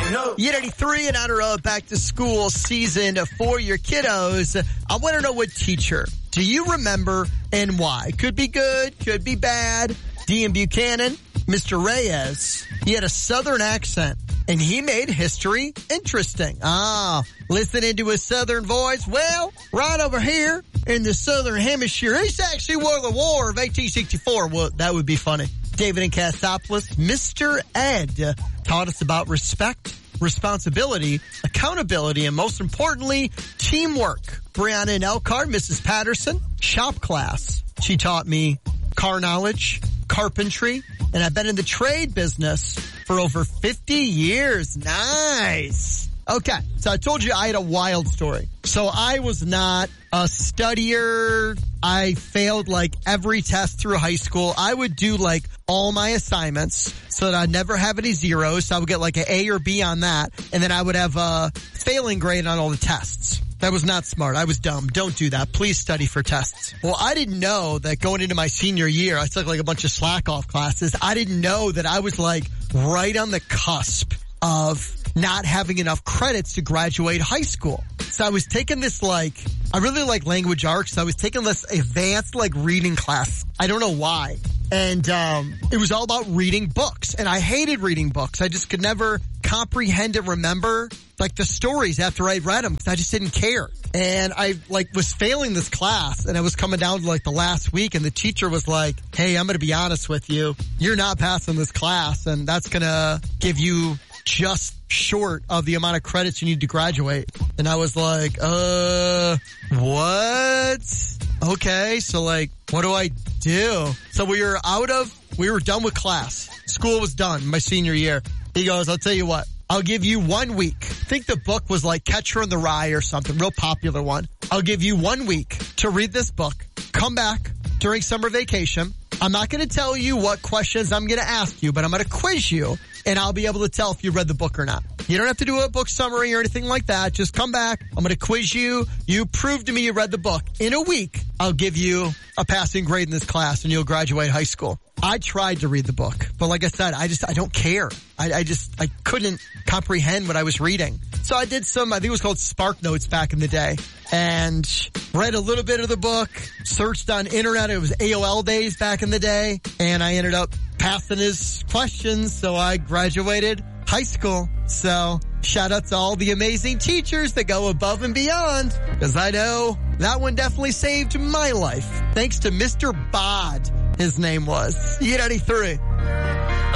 Unity3 in honor of back to school season for your kiddos. I want to know what teacher do you remember and why? Could be good, could be bad. Dean Buchanan, Mr. Reyes, he had a southern accent and he made history interesting. Listening to his southern voice, well, right over here in the southern hemisphere, he's actually won the war of 1864. Well, that would be funny. David and Cassopoulos, Mr. Ed, taught us about respect, responsibility, accountability, and most importantly, teamwork. Brianna and Elkhart, Mrs. Patterson, shop class. She taught me car knowledge, carpentry, and I've been in the trade business for over 50 years. Nice. Okay, so I told you I had a wild story. So I was not a studier. I failed like every test through high school. I would do like all my assignments so that I'd never have any zeros. So I would get like an A or B on that. And then I would have a failing grade on all the tests. That was not smart. I was dumb. Don't do that. Please study for tests. Well, I didn't know that going into my senior year, I took like a bunch of slack off classes. I didn't know that I was like right on the cusp of not having enough credits to graduate high school. So I was taking this I really like language arts. So I was taking this advanced reading class. I don't know why. And it was all about reading books. And I hated reading books. I just could never comprehend and remember the stories after I read them because I just didn't care. And I was failing this class and I was coming down to the last week and the teacher was like, hey, I'm going to be honest with you. You're not passing this class and that's going to give you just short of the amount of credits you need to graduate. And I was like, what? Okay, so what do I do? So we were done with class. School was done my senior year. He goes, I'll tell you what, I'll give you 1 week. I think the book was Catcher in the Rye or something, real popular one. I'll give you 1 week to read this book. Come back during summer vacation. I'm not going to tell you what questions I'm going to ask you, but I'm going to quiz you and I'll be able to tell if you read the book or not. You don't have to do a book summary or anything like that. Just come back. I'm going to quiz you. You prove to me you read the book. In a week, I'll give you a passing grade in this class and you'll graduate high school. I tried to read the book, but like I said, I don't care. I couldn't comprehend what I was reading. So I did I think it was called Spark Notes back in the day, and read a little bit of the book, searched on internet. It was AOL days back in the day, and I ended up passing his questions, so I graduated high school. So shout out to all the amazing teachers that go above and beyond, because I know that one definitely saved my life. Thanks to Mr. Bod, his name was. E93.